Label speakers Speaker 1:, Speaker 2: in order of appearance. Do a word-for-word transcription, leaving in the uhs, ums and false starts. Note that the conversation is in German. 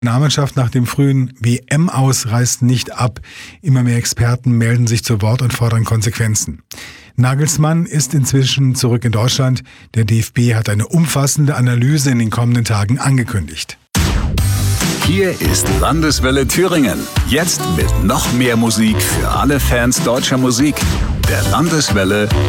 Speaker 1: Nationalmannschaft nach dem frühen W M-Aus reißt nicht ab. Immer mehr Experten melden sich zu Wort und fordern Konsequenzen. Nagelsmann ist inzwischen zurück in Deutschland. Der D F B hat eine umfassende Analyse in den kommenden Tagen angekündigt.
Speaker 2: Hier ist Landeswelle Thüringen. Jetzt mit noch mehr Musik für alle Fans deutscher Musik. Der Landeswelle